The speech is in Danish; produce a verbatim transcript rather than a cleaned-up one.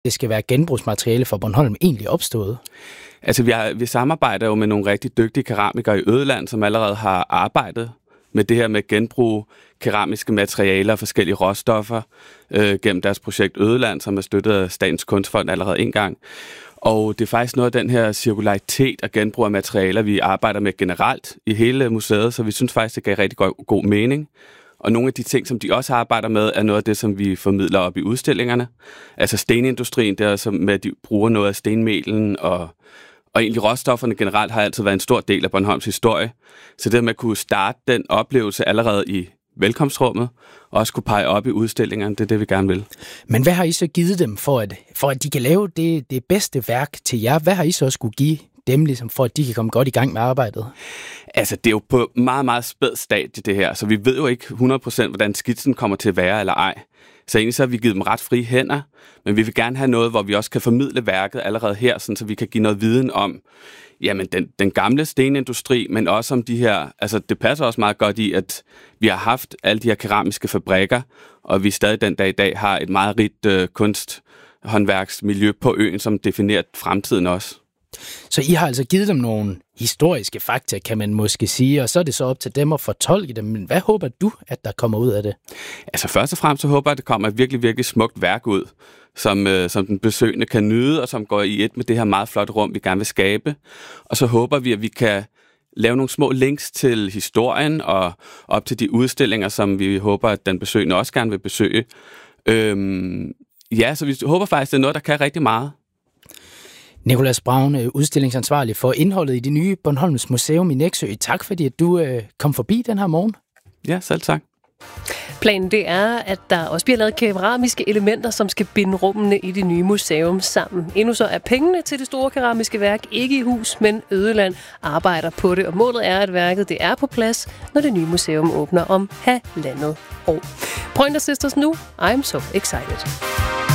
det skal være genbrugsmateriale for Bornholm egentlig opstået? Altså, vi, har, vi samarbejder jo med nogle rigtig dygtige keramikere i Ødeland, som allerede har arbejdet med det her med at genbruge keramiske materialer og forskellige råstoffer øh, gennem deres projekt Ødeland, som er støttet af Statens Kunstfond allerede en gang. Og det er faktisk noget af den her cirkularitet og genbrug af materialer, vi arbejder med generelt i hele museet, så vi synes faktisk, det gav rigtig god, god mening. Og nogle af de ting, som de også arbejder med, er noget af det, som vi formidler op i udstillingerne. Altså stenindustrien, det er altså med, at de bruger noget af stenmelen, og, og egentlig råstofferne generelt har altid været en stor del af Bornholms historie. Så det med at kunne starte den oplevelse allerede i velkomstrummet, og også kunne pege op i udstillingerne, det er det, vi gerne vil. Men hvad har I så givet dem, for at, for at de kan lave det, det bedste værk til jer? Hvad har I så skulle give dem, ligesom, for at de kan komme godt i gang med arbejdet? Altså, det er jo på meget, meget spæd stadie, det her, så vi ved jo ikke hundrede procent, hvordan skitsen kommer til at være eller ej. Så egentlig så har vi givet dem ret frie hænder, men vi vil gerne have noget, hvor vi også kan formidle værket allerede her, sådan, så vi kan give noget viden om jamen, den, den gamle stenindustri, men også om de her, altså det passer også meget godt i, at vi har haft alle de her keramiske fabrikker, og vi stadig den dag i dag har et meget rigt øh, kunsthåndværksmiljø på øen, som definerer fremtiden også. Så I har altså givet dem nogle historiske fakta, kan man måske sige, og så er det så op til dem at fortolke dem. Men hvad håber du, at der kommer ud af det? Altså først og fremmest så håber jeg, at der kommer et virkelig, virkelig smukt værk ud, som, øh, som den besøgende kan nyde, og som går i et med det her meget flotte rum, vi gerne vil skabe. Og så håber vi, at vi kan lave nogle små links til historien og op til de udstillinger, som vi håber, at den besøgende også gerne vil besøge. Øhm, ja, så vi håber faktisk, det er noget, der kan rigtig meget. Nicolas Braun, udstillingsansvarlig for indholdet i det nye Bornholms Museum i Nexø. Tak fordi, at du øh, kom forbi den her morgen. Ja, selv tak. Planen det er, at der også bliver lavet keramiske elementer, som skal binde rummene i det nye museum sammen. Endnu så er pengene til det store keramiske værk ikke i hus, men Ødeland arbejder på det, og målet er, at værket det er på plads, når det nye museum åbner om halvandet år. Pointer Sisters nu, I'm so excited.